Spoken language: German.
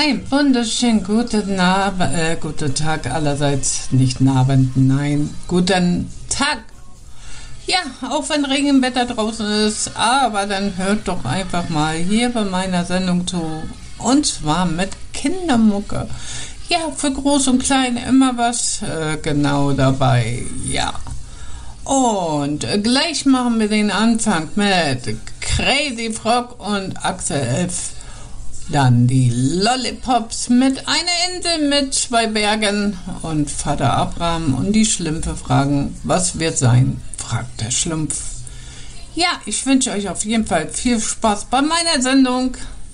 Ein wunderschönen guten Tag allerseits, nicht Abend, nein, guten Tag. Ja, auch wenn Regenwetter draußen ist, aber dann hört doch einfach mal hier bei meiner Sendung zu. Und zwar mit Kindermucke. Ja, für Groß und Klein immer was genau dabei, ja. Und gleich machen wir den Anfang mit Crazy Frog und Axel F. Dann die Lollipops mit einer Insel mit 2 Bergen und Vater Abraham und die Schlümpfe fragen, was wird sein, fragt der Schlumpf. Ja, ich wünsche euch auf jeden Fall viel Spaß bei meiner Sendung.